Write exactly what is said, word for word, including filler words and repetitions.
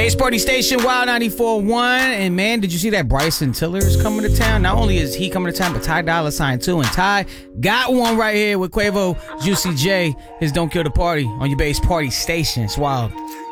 Bass Party Station, Wild ninety-four point one. And man, did you see that Bryson Tiller is coming to town? Not only is he coming to town, but Ty Dolla Sign too. And Ty got one right here with Quavo, Juicy J. His Don't Kill the Party on your Bass Party Station. It's wild.